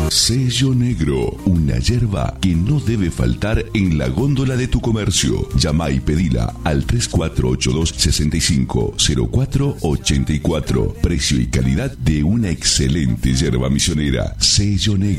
Sello Negro, una yerba que no debe faltar en la góndola de tu comercio. Llama y pedila al 3482-650484. Precio y calidad de una excelente yerba misionera. Sello Negro.